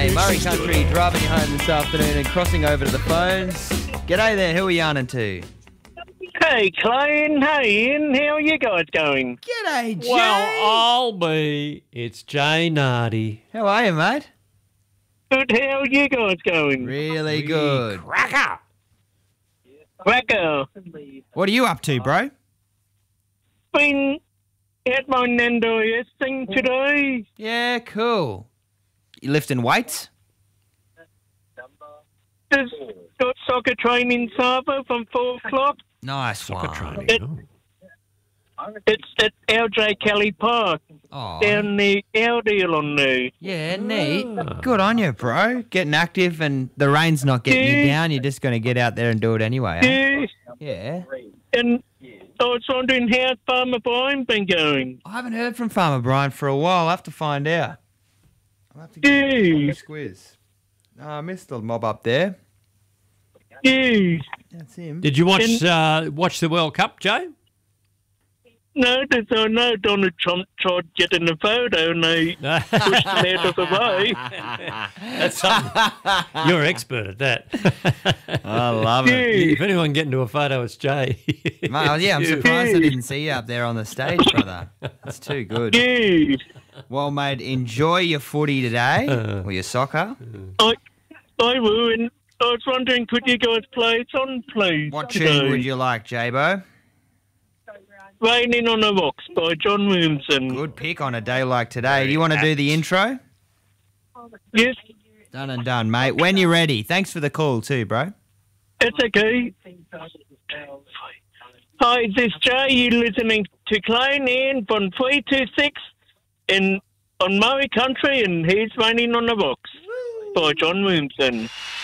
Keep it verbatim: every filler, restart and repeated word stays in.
G'day, Murray Country, driving you home this afternoon and crossing over to the phones. G'day there, who are you yarning to? Hey, Clayton. Hey, Ian. How are you guys going? G'day, Jay. Well, I'll be. It's Jay Nardi. How are you, mate? Good. How are you guys going? Really good. Cracker. Cracker. What are you up to, bro? Been at my Nando S thing today. Yeah, cool. You lifting weights? Just got soccer training Sava from four o'clock. Nice one. Training. It- Oh. It's at L J Kelly Park Oh, down the Aldale on there. yeah, neat. Good on you, bro. Getting active and the rain's not getting you Yeah. down. You're just going to get out there and do it anyway, eh? Yeah. Yeah. And I was wondering how Farmer Brian been going. I haven't heard from Farmer Brian for a while. I'll have to find out. I'll have to give him Yeah. a squiz. No, I missed the mob up there. Yeah. That's him. Did you watch And- uh, watch the World Cup, Jay? No, because I know Donald Trump tried getting a photo and they pushed him out of the way. That's something. You're expert at that. I love it. Yeah. If anyone can get into a photo, it's Jay. Mate, yeah, I'm surprised I didn't see you up there on the stage, brother. That's too good. Yeah. Well, mate, enjoy your footy today, or your soccer. I, I will, and I was wondering, could you guys play it on, please? What today? tune would you like, Jabo? Raining on a Rocks by John Williamson. Good pick on a day like today. Do you want to do the intro? Yes, Done and done, mate. When you're ready. Thanks for the call too, bro. it's okay. Hi, this is Jay. You're listening to Klein Ian from three two six in, on Murray Country, and he's Raining on the Rocks by John Williamson.